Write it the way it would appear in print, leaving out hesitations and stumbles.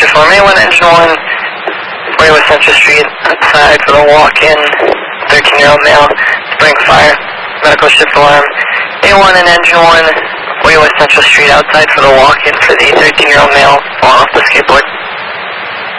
Form A1 Engine 1, Where West Central Street, outside for the walk-in, 13-year-old male, spring fire, medical shift alarm. A1 and Engine 1, Where West Central Street, outside for the walk-in for the 13-year-old male, falling off the skateboard.